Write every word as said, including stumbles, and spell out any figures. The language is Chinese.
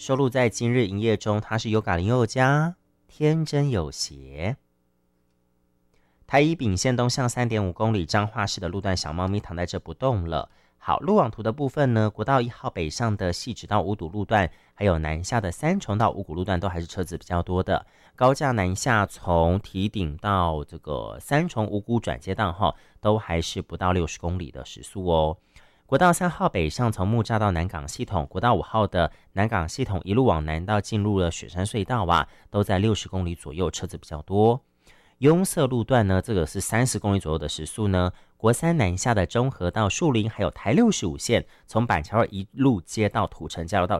收录在今日营业中，它是由嘎林宥嘉天真有邪。台一丙线东向 三点五 公里彰化市的路段小猫咪躺在这不动了。好，路网图的部分呢，国道一号北上的汐止到五堵路段，还有南下的三重到五股路段都还是车子比较多的。高架南下从堤顶到这个三重五股转接道哈，都还是不到六十公里的时速哦。国道三号北上从木栅到南港系统，国道五号的南港系统一路往南到进入了雪山隧道啊，都在六十公里左右，车子比较多。拥塞路段呢，这个是三十公里左右的时速呢。国三南下的中和到树林，还有台六十五线，从板桥一路接到土城交流道